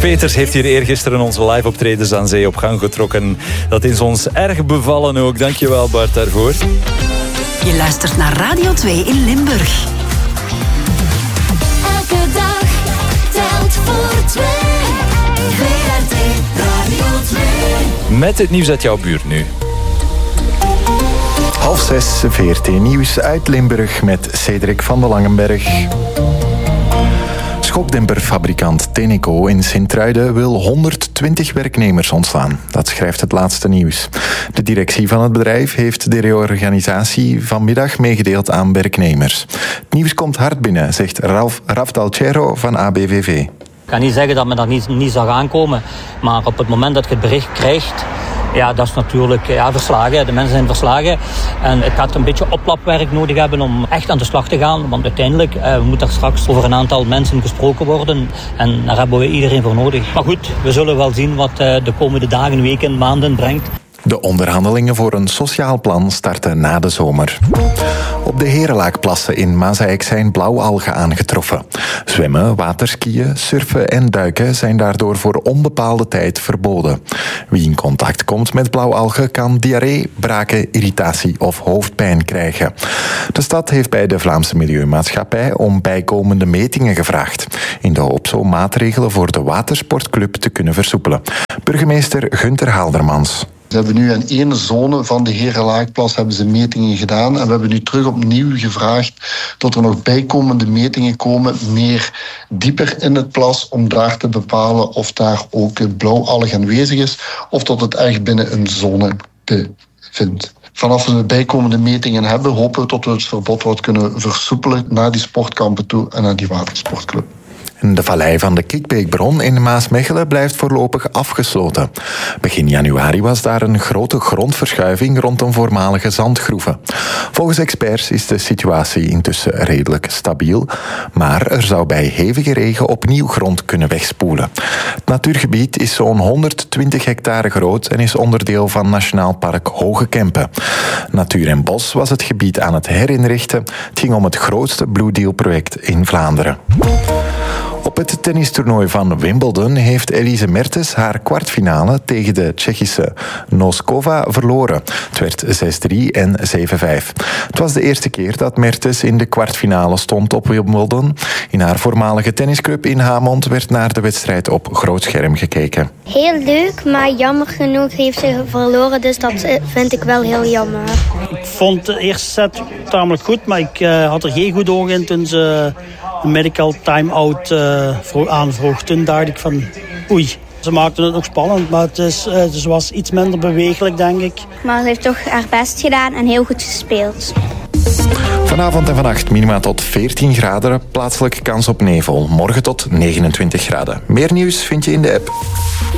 Peters heeft hier eergisteren onze live optredens aan zee op gang getrokken. Dat is ons erg bevallen ook. Dankjewel Bart daarvoor. Je luistert naar Radio 2 in Limburg. Elke dag telt voor twee. VRT Radio 2. Met het nieuws uit jouw buurt nu. 5:30 VRT Nieuws uit Limburg met Cedric van de Langenberg. Schokdemperfabrikant Tenneco in Sint-Truiden wil 120 werknemers ontslaan. Dat schrijft het laatste nieuws. De directie van het bedrijf heeft de reorganisatie vanmiddag meegedeeld aan werknemers. Het nieuws komt hard binnen, zegt Ralf Dalcero van ABVV. Ik kan niet zeggen dat men dat niet zag aankomen, maar op het moment dat je het bericht krijgt, ja, dat is natuurlijk verslagen. De mensen zijn verslagen. En het gaat een beetje oplapwerk nodig hebben om echt aan de slag te gaan. Want uiteindelijk moet er straks over een aantal mensen gesproken worden. En daar hebben we iedereen voor nodig. Maar goed, we zullen wel zien wat de komende dagen, weken, maanden brengt. De onderhandelingen voor een sociaal plan starten na de zomer. Op de Herelaakplassen in Maaseik zijn blauwalgen aangetroffen. Zwemmen, waterskiën, surfen en duiken zijn daardoor voor onbepaalde tijd verboden. Wie in contact komt met blauwalgen kan diarree, braken, irritatie of hoofdpijn krijgen. De stad heeft bij de Vlaamse Milieumaatschappij om bijkomende metingen gevraagd, in de hoop zo maatregelen voor de watersportclub te kunnen versoepelen. Burgemeester Gunther Haaldermans. Ze hebben nu in één zone van de Herelaakplas hebben ze metingen gedaan. En we hebben nu terug opnieuw gevraagd dat er nog bijkomende metingen komen, meer dieper in het plas, om daar te bepalen of daar ook blauwalg aanwezig is, of dat het echt binnen een zone bevindt. Vanaf we de bijkomende metingen hebben, hopen we dat we het verbod wat kunnen versoepelen naar die sportkampen toe en naar die watersportclub. De vallei van de Kikbeekbron in Maasmechelen blijft voorlopig afgesloten. Begin januari was daar een grote grondverschuiving rondom voormalige zandgroeven. Volgens experts is de situatie intussen redelijk stabiel, maar er zou bij hevige regen opnieuw grond kunnen wegspoelen. Het natuurgebied is zo'n 120 hectare groot en is onderdeel van Nationaal Park Hoge Kempen. Natuur en Bos was het gebied aan het herinrichten. Het ging om het grootste Blue Deal-project in Vlaanderen. Op het tennistoernooi van Wimbledon heeft Elise Mertens haar kwartfinale tegen de Tsjechische Noskova verloren. Het werd 6-3 en 7-5. Het was de eerste keer dat Mertens in de kwartfinale stond op Wimbledon. In haar voormalige tennisclub in Hamont werd naar de wedstrijd op groot scherm gekeken. Heel leuk, maar jammer genoeg heeft ze verloren, dus dat vind ik wel heel jammer. Ik vond de eerste set tamelijk goed, maar ik had er geen goed oog in toen ze een medical time-out aanvroeg. Toen dacht ik van oei. Ze maakten het nog spannend, maar ze was iets minder bewegelijk, denk ik. Maar ze heeft toch haar best gedaan en heel goed gespeeld. Vanavond en vannacht minima tot 14 graden, plaatselijk kans op nevel. Morgen tot 29 graden. Meer nieuws vind je in de app.